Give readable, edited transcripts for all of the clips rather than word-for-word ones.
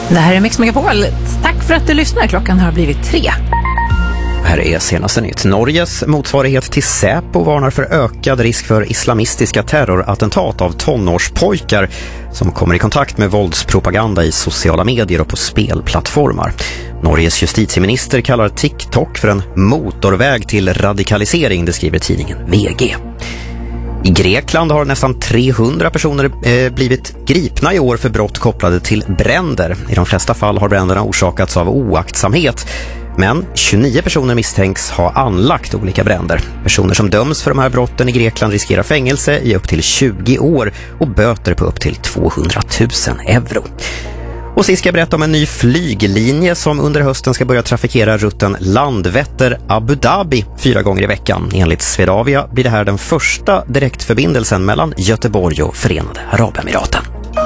Det här är Mix Megapol. Tack för att du lyssnar. Klockan har blivit 3. Här är senaste nytt. Norges motsvarighet till Säpo varnar för ökad risk för islamistiska terrorattentat av tonårspojkar som kommer i kontakt med våldspropaganda i sociala medier och på spelplattformar. Norges justitieminister kallar TikTok för en motorväg till radikalisering, det skriver tidningen VG. I Grekland har nästan 300 personer blivit gripna i år för brott kopplade till bränder. I de flesta fall har bränderna orsakats av oaktsamhet. Men 29 personer misstänks ha anlagt olika bränder. Personer som döms för de här brotten i Grekland riskerar fängelse i upp till 20 år och böter på upp till 200 000 euro. Och sist ska jag berätta om en ny flyglinje som under hösten ska börja trafikera rutten Landvetter-Abu Dhabi 4 gånger i veckan. Enligt Swedavia blir det här den första direktförbindelsen mellan Göteborg och Förenade Arabemiraten.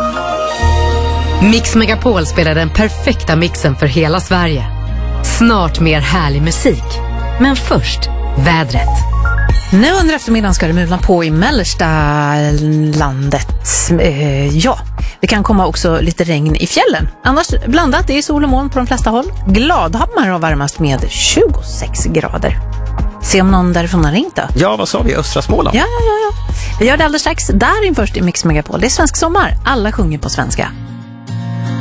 Mix Megapol spelar den perfekta mixen för hela Sverige. Snart mer härlig musik. Men först, vädret. Nu under eftermiddagen ska det mulna på i mellersta landet. Det kan komma också lite regn i fjällen. Annars blandat, det är sol och moln på de flesta håll. Gladhammar har varmast med 26 grader. Se om någon därifrån har ringt då. Ja, vad sa vi? Östra Småland? Ja. Vi gör det alldeles strax. Där in först i Mix Megapol. Det är svensk sommar. Alla sjunger på svenska.